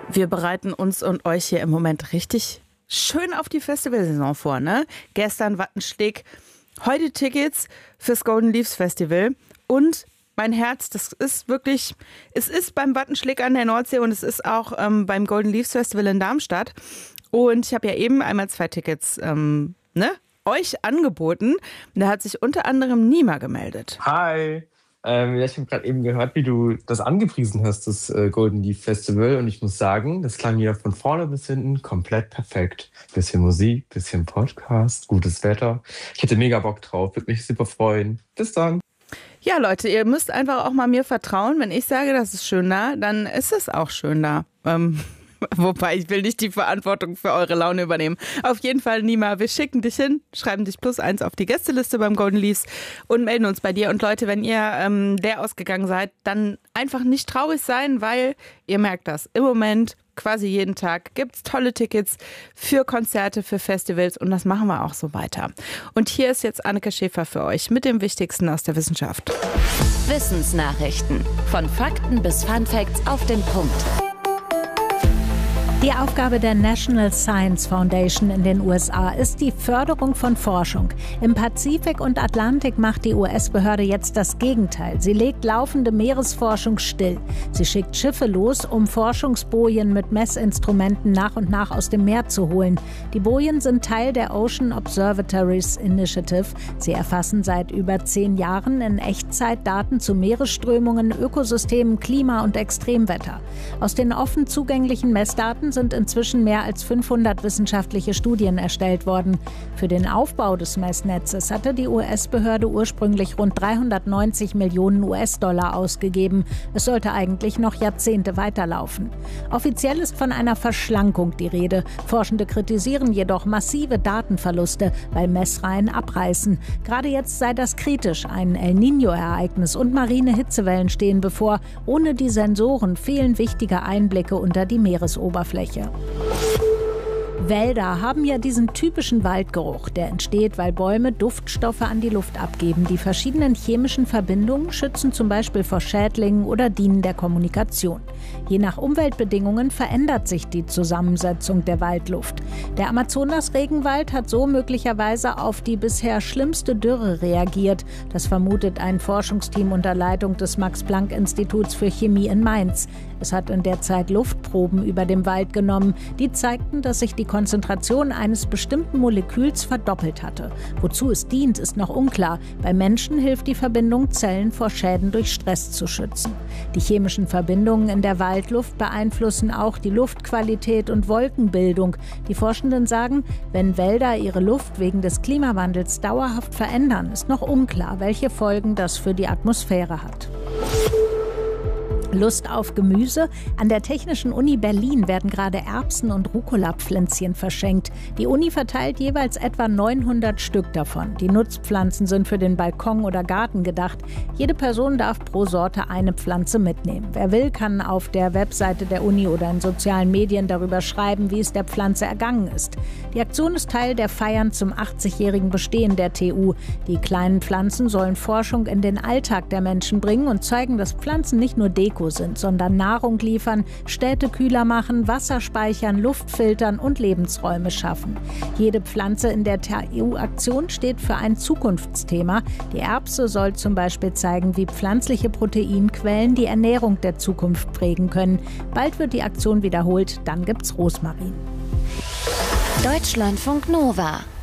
Wir bereiten uns und euch hier im Moment richtig schön auf die Festivalsaison vor, ne? Gestern Wattenschläg, heute Tickets fürs Golden Leaves Festival und mein Herz, das ist wirklich, es ist beim Wattenschläg an der Nordsee und es ist auch beim Golden Leaves Festival in Darmstadt. Und ich habe ja eben einmal 2 Tickets euch angeboten. Und da hat sich unter anderem Nima gemeldet. Hi. Ich habe gerade eben gehört, wie du das angepriesen hast, das Golden Leaf Festival. Und ich muss sagen, das klang wieder von vorne bis hinten komplett perfekt. Bisschen Musik, bisschen Podcast, gutes Wetter. Ich hätte mega Bock drauf, würde mich super freuen. Bis dann. Ja, Leute, ihr müsst einfach auch mal mir vertrauen. Wenn ich sage, das ist schön da, dann ist es auch schön da. Wobei, ich will nicht die Verantwortung für eure Laune übernehmen. Auf jeden Fall, Nima, wir schicken dich hin, schreiben dich +1 auf die Gästeliste beim Golden Leaves und melden uns bei dir. Und Leute, wenn ihr leer ausgegangen seid, dann einfach nicht traurig sein, weil ihr merkt das. Im Moment, quasi jeden Tag, gibt's tolle Tickets für Konzerte, für Festivals und das machen wir auch so weiter. Und hier ist jetzt Anneke Schäfer für euch mit dem Wichtigsten aus der Wissenschaft. Wissensnachrichten. Von Fakten bis Funfacts auf den Punkt. Die Aufgabe der National Science Foundation in den USA ist die Förderung von Forschung. Im Pazifik und Atlantik macht die US-Behörde jetzt das Gegenteil. Sie legt laufende Meeresforschung still. Sie schickt Schiffe los, um Forschungsbojen mit Messinstrumenten nach und nach aus dem Meer zu holen. Die Bojen sind Teil der Ocean Observatories Initiative. Sie erfassen seit über 10 Jahren in Echtzeit Daten zu Meeresströmungen, Ökosystemen, Klima und Extremwetter. Aus den offen zugänglichen Messdaten sind inzwischen mehr als 500 wissenschaftliche Studien erstellt worden. Für den Aufbau des Messnetzes hatte die US-Behörde ursprünglich rund 390 Millionen US-Dollar ausgegeben. Es sollte eigentlich noch Jahrzehnte weiterlaufen. Offiziell ist von einer Verschlankung die Rede. Forschende kritisieren jedoch massive Datenverluste, weil Messreihen abreißen. Gerade jetzt sei das kritisch. Ein El Niño-Ereignis und marine Hitzewellen stehen bevor. Ohne die Sensoren fehlen wichtige Einblicke unter die Meeresoberfläche. Wälder haben ja diesen typischen Waldgeruch. Der entsteht, weil Bäume Duftstoffe an die Luft abgeben. Die verschiedenen chemischen Verbindungen schützen zum Beispiel vor Schädlingen oder dienen der Kommunikation. Je nach Umweltbedingungen verändert sich die Zusammensetzung der Waldluft. Der Amazonas-Regenwald hat so möglicherweise auf die bisher schlimmste Dürre reagiert. Das vermutet ein Forschungsteam unter Leitung des Max-Planck-Instituts für Chemie in Mainz. Es hat in der Zeit Luftproben über dem Wald genommen. Die zeigten, dass sich die Konzentration eines bestimmten Moleküls verdoppelt hatte. Wozu es dient, ist noch unklar. Bei Menschen hilft die Verbindung, Zellen vor Schäden durch Stress zu schützen. Die chemischen Verbindungen in der Waldluft beeinflussen auch die Luftqualität und Wolkenbildung. Die Forschenden sagen, wenn Wälder ihre Luft wegen des Klimawandels dauerhaft verändern, ist noch unklar, welche Folgen das für die Atmosphäre hat. Lust auf Gemüse? An der Technischen Uni Berlin werden gerade Erbsen- und Rucola-Pflänzchen verschenkt. Die Uni verteilt jeweils etwa 900 Stück davon. Die Nutzpflanzen sind für den Balkon oder Garten gedacht. Jede Person darf pro Sorte eine Pflanze mitnehmen. Wer will, kann auf der Webseite der Uni oder in sozialen Medien darüber schreiben, wie es der Pflanze ergangen ist. Die Aktion ist Teil der Feiern zum 80-jährigen Bestehen der TU. Die kleinen Pflanzen sollen Forschung in den Alltag der Menschen bringen und zeigen, dass Pflanzen nicht nur Deko sind, sondern Nahrung liefern, Städte kühler machen, Wasser speichern, Luft filtern und Lebensräume schaffen. Jede Pflanze in der TU-Aktion steht für ein Zukunftsthema. Die Erbse soll zum Beispiel zeigen, wie pflanzliche Proteinquellen die Ernährung der Zukunft prägen können. Bald wird die Aktion wiederholt, dann gibt's Rosmarin. Deutschlandfunk Nova